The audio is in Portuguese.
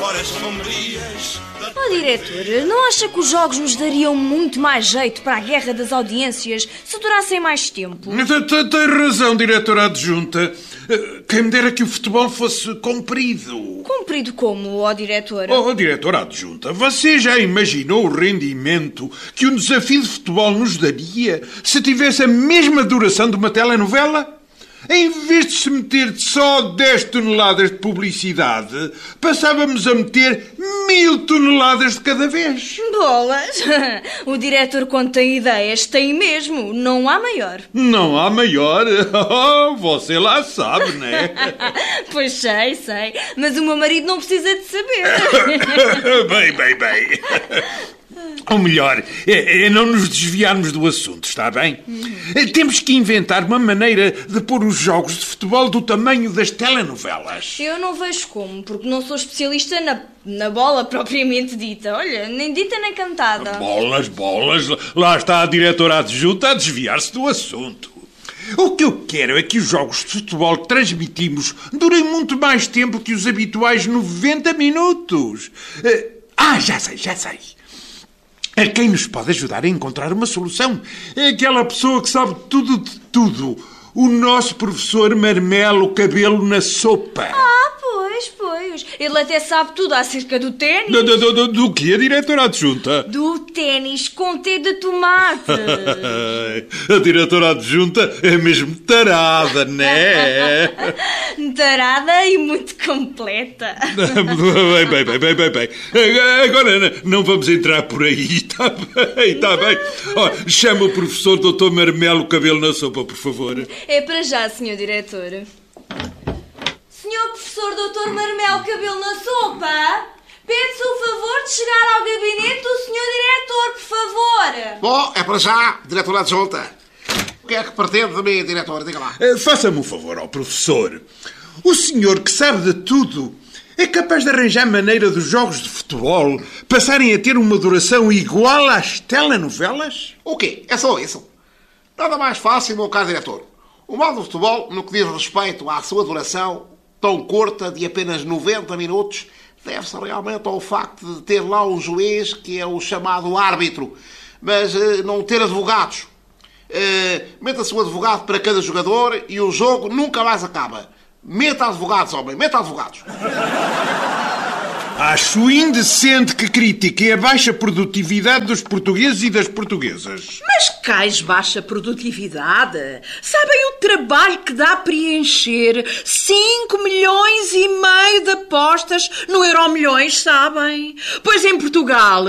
fora sombrias. Ó diretor, não acha que os jogos nos dariam muito mais jeito para a guerra das audiências se durassem mais tempo? Tem razão, diretora adjunta. Quem me dera que o futebol fosse comprido. Comprido como, ó diretor? Oh, diretora adjunta, você já imaginou o rendimento que um desafio de futebol nos daria se tivesse a mesma duração de uma telenovela? Em vez de se meter só 10 toneladas de publicidade, passávamos a meter 1000 toneladas de cada vez. Bolas! O diretor, quando tem ideias, tem mesmo. Não há maior. Não há maior? Oh, você lá sabe, não é? Pois sei. Mas o meu marido não precisa de saber. Bem. O melhor é não nos desviarmos do assunto, está bem? Temos que inventar uma maneira de pôr os jogos de futebol do tamanho das telenovelas. Eu não vejo como, porque não sou especialista na bola propriamente dita. Olha, nem dita nem cantada. Bolas. Lá está a diretora adjunta a desviar-se do assunto. O que eu quero é que os jogos de futebol que transmitimos durem muito mais tempo que os habituais 90 minutos. Já sei. Quem nos pode ajudar a encontrar uma solução é aquela pessoa que sabe tudo de tudo. O nosso professor Marmelo Cabelo na Sopa. Pois. Ele até sabe tudo acerca do ténis. Do que a diretora adjunta? Do ténis com T de tomate. A diretora adjunta é mesmo tarada, não é? Tarada e muito completa. Bem. Agora não vamos entrar por aí, está bem. Chama o professor Dr. Marmelo Cabelo na Sopa, por favor. É para já, senhor diretor. Senhor professor Dr. Marmelo Cabelo na Sopa, pede-se o favor de chegar ao gabinete do senhor diretor, por favor. Bom, é para já, diretora adjunta. O que é que pretende de mim, diretor? Diga lá. Faça-me um favor ao professor. O senhor que sabe de tudo é capaz de arranjar maneira dos jogos de futebol passarem a ter uma duração igual às telenovelas? O quê? É só isso? Nada mais fácil, meu caro diretor. O mal do futebol, no que diz respeito à sua duração tão curta de apenas 90 minutos, deve-se realmente ao facto de ter lá um juiz que é o chamado árbitro, mas não ter advogados. Meta-se um advogado para cada jogador e o jogo nunca mais acaba. Meta advogados, homem, meta advogados. Acho indecente que critiquem a baixa produtividade dos portugueses e das portuguesas. Mas cais baixa produtividade? Sabem o trabalho que dá a preencher 5,5 milhões de apostas no Euromilhões, sabem? Pois em Portugal